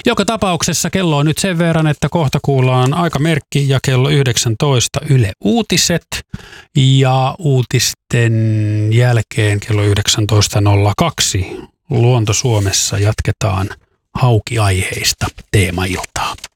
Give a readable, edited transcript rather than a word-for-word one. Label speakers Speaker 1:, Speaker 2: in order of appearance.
Speaker 1: Joka tapauksessa kello on nyt sen verran, että kohta kuullaan aikamerkki ja kello 19 Yle Uutiset. Ja uutisten jälkeen kello 19.02 Luonto Suomessa jatketaan haukiaiheista teemailtaa.